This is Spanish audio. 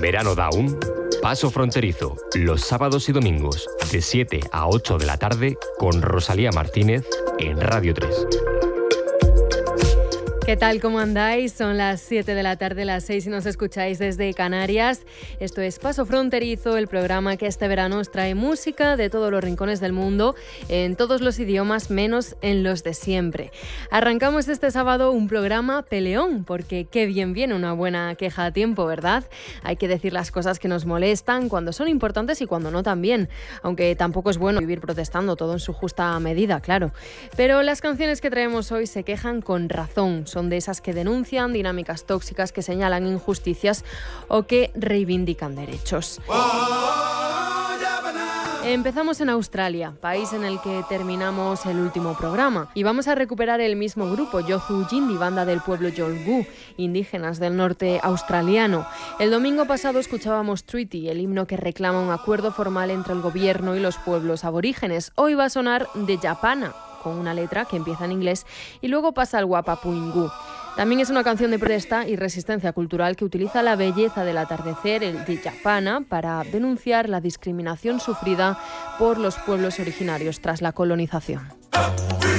Verano Down, Paso Fronterizo, los sábados y domingos, de 7 a 8 de la tarde, con Rosalía Martínez, en Radio 3. ¿Qué tal? ¿Cómo andáis? Son las 7 de la tarde, las 6 si nos escucháis desde Canarias. Esto es Paso Fronterizo, el programa que este verano os trae música de todos los rincones del mundo, en todos los idiomas, menos en los de siempre. Arrancamos este sábado un programa peleón, porque qué bien viene una buena queja a tiempo, ¿verdad? Hay que decir las cosas que nos molestan, cuando son importantes y cuando no también, aunque tampoco es bueno vivir protestando, todo en su justa medida, claro. Pero las canciones que traemos hoy se quejan con razón. Son de esas que denuncian dinámicas tóxicas, que señalan injusticias o que reivindican derechos. Empezamos en Australia, país en el que terminamos el último programa, y vamos a recuperar el mismo grupo, Yothu Yindi, banda del pueblo Yolngu, indígenas del norte australiano. El domingo pasado escuchábamos Treaty, el himno que reclama un acuerdo formal entre el gobierno y los pueblos aborígenes. Hoy va a sonar de Yapana, con una letra que empieza en inglés y luego pasa al Wapapuingú. También es una canción de protesta y resistencia cultural que utiliza la belleza del atardecer, el de Yapana, para denunciar la discriminación sufrida por los pueblos originarios tras la colonización.